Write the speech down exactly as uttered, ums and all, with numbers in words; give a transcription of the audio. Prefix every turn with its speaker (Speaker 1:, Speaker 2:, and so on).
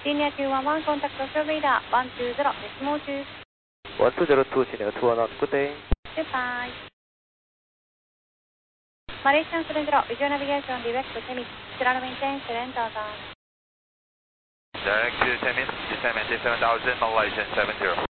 Speaker 1: Senior two one one, contact social radar one two zero, decimal two.
Speaker 2: one two zero two, Senior two one one, good day.
Speaker 1: Goodbye. Malaysian seven zero, visual navigation, direct to Temis. Sierra maintain seven thousand.
Speaker 3: Direct to Temis, descend maintain seven thousand, Malaysian seven zero.